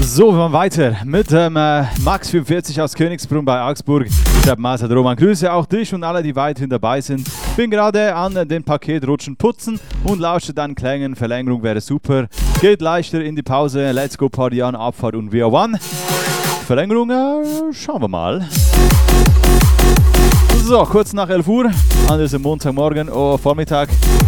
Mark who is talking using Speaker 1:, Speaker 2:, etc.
Speaker 1: So, wir machen weiter mit dem Max44 aus Königsbrunn bei Augsburg. Schreibt Master Roman, grüße auch dich und alle, die weiterhin dabei sind. Bin gerade an den Paketrutschen putzen und lausche deinen Klängen. Verlängerung wäre super. Geht leichter in die Pause. Let's go Party an, Abfahrt und We Are One. Verlängerung, schauen wir mal. So, kurz nach 11 Uhr an diesem Montagmorgen, Vormittag.